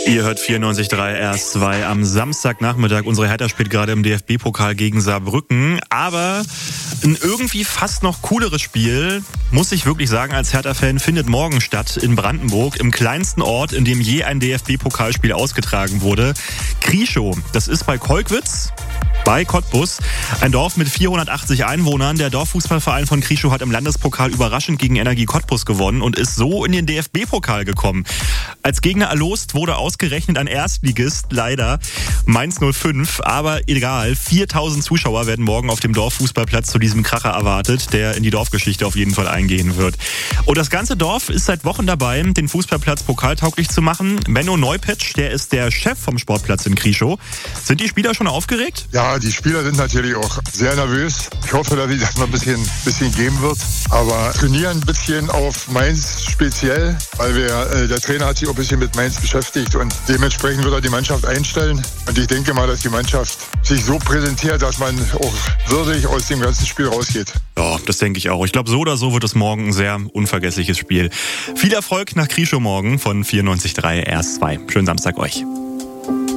Ihr hört 94.3 RS2 am Samstagnachmittag. Unsere Hertha spielt gerade im DFB-Pokal gegen Saarbrücken. Aber ein irgendwie fast noch cooleres Spiel, muss ich wirklich sagen, als Hertha-Fan, findet morgen statt in Brandenburg, im kleinsten Ort, in dem je ein DFB-Pokalspiel ausgetragen wurde. Krieschow, das ist bei Kolkwitz, bei Cottbus, ein Dorf mit 480 Einwohnern. Der Dorffußballverein von Krieschow hat im Landespokal überraschend gegen Energie Cottbus gewonnen und ist so in den DFB-Pokal gekommen. Als Gegner erlost wurde ausgerechnet ein Erstligist, leider Mainz 05, aber egal. 4000 Zuschauer werden morgen auf dem Dorffußballplatz zu diesem Kracher erwartet, der in die Dorfgeschichte auf jeden Fall eingehen wird. Und das ganze Dorf ist seit Wochen dabei, den Fußballplatz pokaltauglich zu machen. Benno Neupetsch, der ist der Chef vom Sportplatz in Krieschow. Sind die Spieler schon aufgeregt? Ja, die Spieler sind natürlich auch sehr nervös. Ich hoffe, dass es noch ein bisschen geben wird. Aber trainieren ein bisschen auf Mainz speziell, weil der Trainer hat sich auch ein bisschen mit Mainz beschäftigt und dementsprechend wird er die Mannschaft einstellen. Und ich denke mal, dass die Mannschaft sich so präsentiert, dass man auch würdig aus dem ganzen Spiel rausgeht. Ja, das denke ich auch. Ich glaube, so oder so wird es morgen ein sehr unvergessliches Spiel. Viel Erfolg nach Krieschow morgen von 94.3 RS2. Schönen Samstag euch.